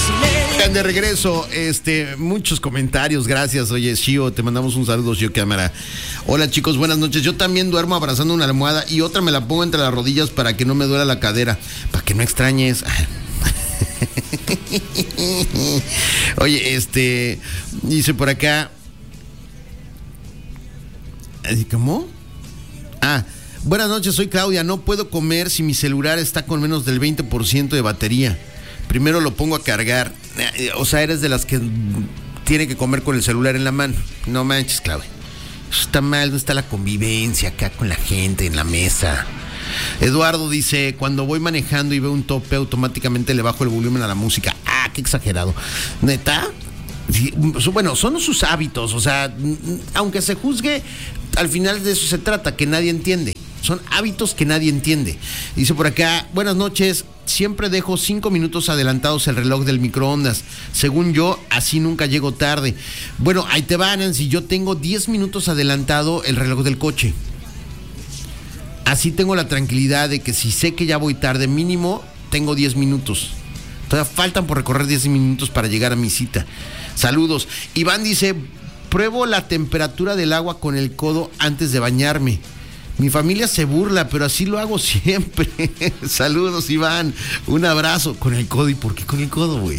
De regreso, muchos comentarios, gracias. Oye, Shio, te mandamos un saludo, Shio Cámara. Hola chicos, buenas noches. Yo también duermo abrazando una almohada y otra me la pongo entre las rodillas para que no me duela la cadera, para que no extrañes. Oye, dice por acá. ¿Cómo? Buenas noches, soy Claudia. No puedo comer si mi celular está con menos del 20% de batería. Primero lo pongo a cargar. O sea, eres de las que tiene que comer con el celular en la mano. No manches, Claudia. Eso está mal, no está la convivencia acá con la gente en la mesa. Eduardo dice, cuando voy manejando y veo un tope, automáticamente le bajo el volumen a la música. Qué exagerado. ¿Neta? Bueno, son sus hábitos. O sea, aunque se juzgue, al final de eso se trata, que nadie entiende. Son hábitos que nadie entiende. Dice por acá, buenas noches, siempre dejo 5 minutos adelantados el reloj del microondas. Según yo, así nunca llego tarde. Bueno, ahí te va, Nancy, yo tengo 10 minutos adelantado el reloj del coche. Así tengo la tranquilidad de que si sé que ya voy tarde, mínimo tengo 10 minutos. Todavía faltan por recorrer 10 minutos para llegar a mi cita. Saludos. Iván dice, pruebo la temperatura del agua con el codo antes de bañarme. Mi familia se burla, pero así lo hago siempre. Saludos, Iván. Un abrazo. Con el codo. ¿Y por qué con el codo, güey?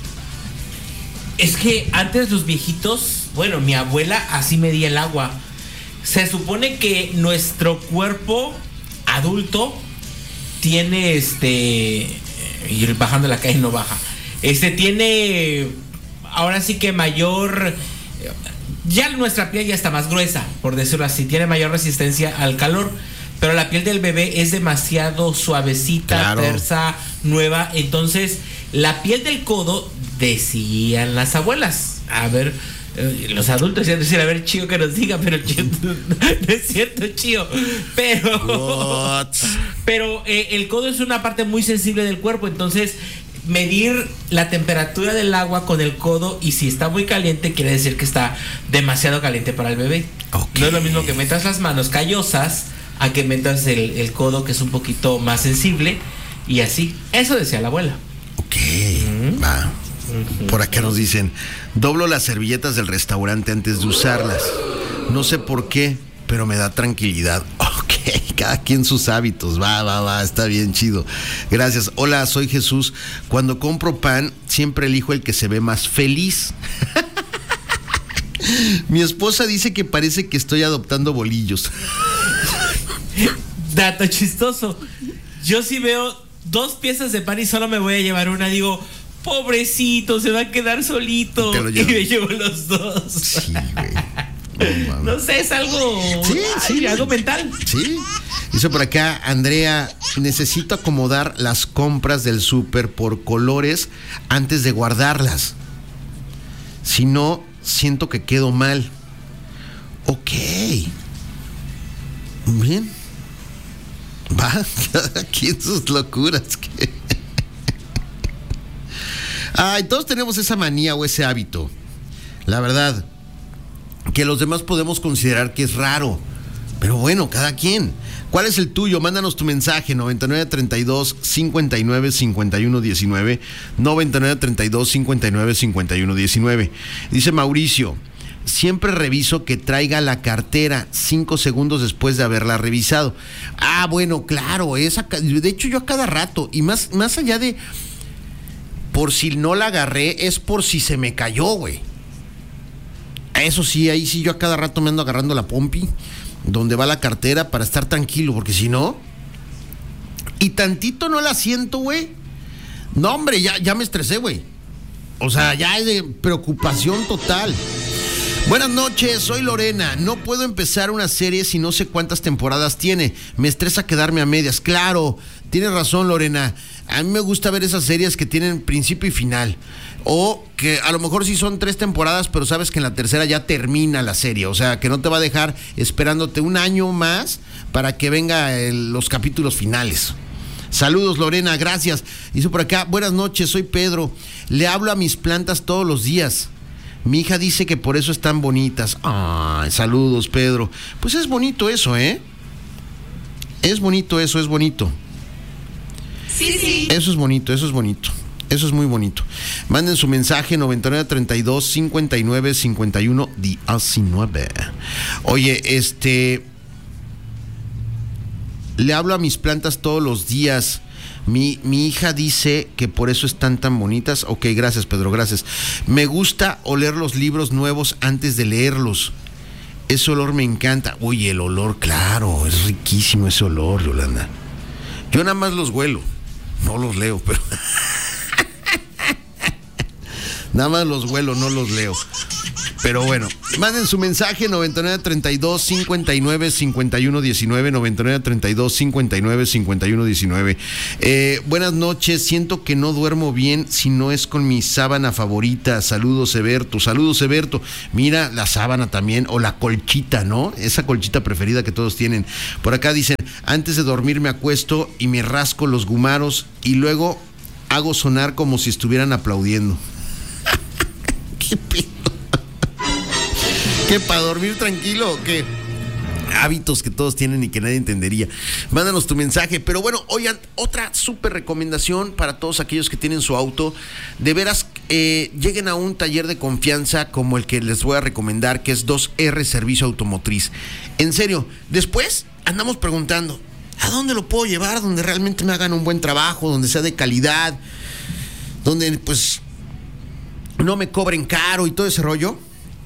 Es que antes los viejitos, bueno, mi abuela así medía el agua. Se supone que nuestro cuerpo adulto tiene y bajando la calle no baja. Tiene ahora sí que mayor. Ya nuestra piel ya está más gruesa, por decirlo así, tiene mayor resistencia al calor, pero la piel del bebé es demasiado suavecita, claro, tersa, nueva. Entonces, la piel del codo, decían las abuelas, a ver, los adultos ya decían, a ver, Chío que nos diga, pero Chío, no es cierto, Chío, pero el codo es una parte muy sensible del cuerpo, entonces medir la temperatura del agua con el codo, y si está muy caliente quiere decir que está demasiado caliente para el bebé. Okay. No es lo mismo que metas las manos callosas a que metas el codo, que es un poquito más sensible, y así. Eso decía la abuela. Ok, va. Por acá nos dicen, doblo las servilletas del restaurante antes de usarlas. No sé por qué, pero me da tranquilidad. Cada quien sus hábitos, va, está bien chido. Gracias. Hola, soy Jesús. Cuando compro pan, siempre elijo el que se ve más feliz. Mi esposa dice que parece que estoy adoptando bolillos. Dato chistoso. Yo sí veo 2 piezas de pan y solo me voy a llevar una, digo, pobrecito, se va a quedar solito. Y me llevo los 2. Sí, güey. No sé, es algo. Sí, algo mental. Sí. Dice por acá, Andrea, necesito acomodar las compras del súper por colores antes de guardarlas. Si no, siento que quedo mal. Ok. Bien. Va, cada quien sus locuras. Todos tenemos esa manía o ese hábito. La verdad, que los demás podemos considerar que es raro, pero bueno, cada quien. ¿Cuál es el tuyo? Mándanos tu mensaje, 9932-595119, 9932-595119. Dice Mauricio, siempre reviso que traiga la cartera 5 segundos después de haberla revisado. Bueno, claro, de hecho yo a cada rato, y más allá de por si no la agarré, es por si se me cayó, güey. Eso sí, ahí sí yo a cada rato me ando agarrando la pompi, donde va la cartera, para estar tranquilo, porque si no, y tantito no la siento, güey. No, hombre, ya me estresé, güey. O sea, ya es de preocupación total. Buenas noches, soy Lorena. No puedo empezar una serie si no sé cuántas temporadas tiene. Me estresa quedarme a medias. Claro, tienes razón, Lorena. A mí me gusta ver esas series que tienen principio y final. O que a lo mejor sí son 3 temporadas, pero sabes que en la tercera ya termina la serie. O sea, que no te va a dejar esperándote un año más para que venga los capítulos finales. Saludos, Lorena, gracias. Dice por acá, buenas noches, soy Pedro. Le hablo a mis plantas todos los días. Mi hija dice que por eso están bonitas. Saludos, Pedro. Pues es bonito eso, ¿eh? Es bonito eso, es bonito. Sí. Eso es bonito. Eso es muy bonito. Manden su mensaje 9932-5951-19. Oye, le hablo a mis plantas todos los días. Mi hija dice que por eso están tan bonitas. Ok, gracias, Pedro, gracias. Me gusta oler los libros nuevos antes de leerlos. Ese olor me encanta. Oye, el olor, claro, es riquísimo ese olor, Yolanda. Yo nada más los huelo, no los leo, pero... Nada más los huelo, no los leo. Pero bueno, manden su mensaje 9932-595119, 9932-595119. Buenas noches, siento que no duermo bien si no es con mi sábana favorita. Saludos, Eberto. Mira, la sábana también, o la colchita, ¿no? Esa colchita preferida que todos tienen. Por acá dicen, antes de dormir me acuesto y me rasco los gumaros y luego hago sonar como si estuvieran aplaudiendo. ¿Qué pedo? ¿Qué, para dormir tranquilo o qué? Hábitos que todos tienen y que nadie entendería. Mándanos tu mensaje. Pero bueno, oigan, otra súper recomendación para todos aquellos que tienen su auto. De veras, lleguen a un taller de confianza como el que les voy a recomendar, que es 2R Servicio Automotriz. En serio, después andamos preguntando, ¿a dónde lo puedo llevar? Donde realmente me hagan un buen trabajo, donde sea de calidad, donde pues no me cobren caro y todo ese rollo.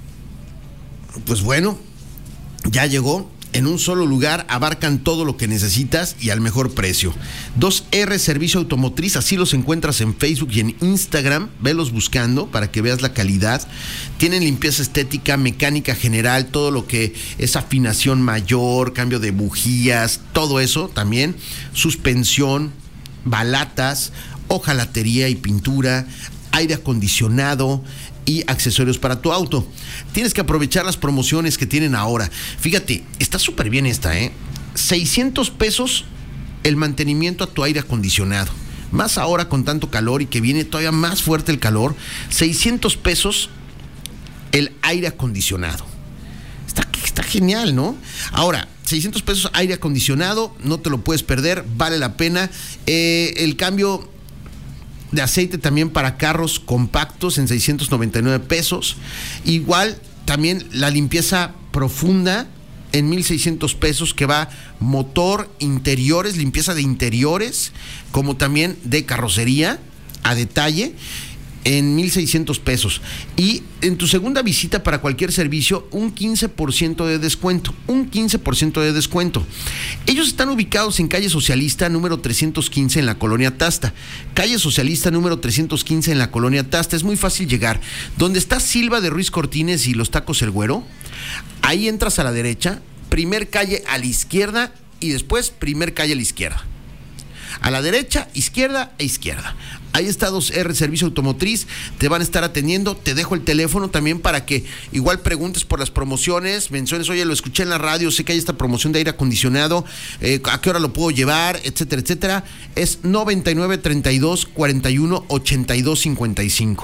Pues bueno, ya llegó. En un solo lugar abarcan todo lo que necesitas y al mejor precio. 2R Servicio Automotriz, así los encuentras en Facebook y en Instagram. Velos buscando para que veas la calidad. Tienen limpieza estética, mecánica general, todo lo que es afinación mayor, cambio de bujías, todo eso también. Suspensión, balatas, hojalatería y pintura, aire acondicionado y accesorios para tu auto. Tienes que aprovechar las promociones que tienen ahora. Fíjate, está súper bien esta, 600 pesos el mantenimiento a tu aire acondicionado. Más ahora con tanto calor y que viene todavía más fuerte el calor. 600 pesos el aire acondicionado. Está genial, ¿no? Ahora, 600 pesos aire acondicionado, no te lo puedes perder, vale la pena. El cambio de aceite también para carros compactos en 699 pesos. Igual también la limpieza profunda en 1,600 pesos, que va motor, interiores, limpieza de interiores, como también de carrocería a detalle, en 1,600 pesos. Y en tu segunda visita para cualquier servicio, un 15% de descuento. Un 15% de descuento. Ellos están ubicados en calle Socialista número 315 en la colonia Tasta. Calle Socialista número 315 en la colonia Tasta. Es muy fácil llegar. Donde está Silva de Ruiz Cortines y los Tacos El Güero, ahí entras a la derecha, primer calle a la izquierda y después primer calle a la izquierda. A la derecha, izquierda e izquierda. Ahí está 2R Servicio Automotriz, te van a estar atendiendo. Te dejo el teléfono también para que igual preguntes por las promociones, menciones, oye, lo escuché en la radio, sé que hay esta promoción de aire acondicionado, ¿a qué hora lo puedo llevar? Etcétera, etcétera. Es 9932 41 82 55.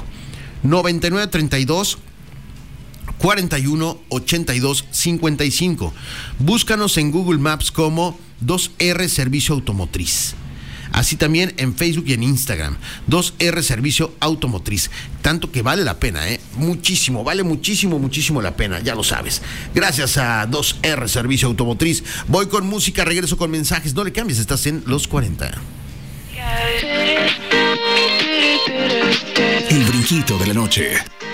9932 41 82 55. Búscanos en Google Maps como 2R Servicio Automotriz. Así también en Facebook y en Instagram. 2R Servicio Automotriz. Tanto que vale la pena, muchísimo, vale muchísimo, muchísimo la pena, ya lo sabes. Gracias a 2R Servicio Automotriz. Voy con música, regreso con mensajes. No le cambies, estás en Los 40. El brinquito de la noche.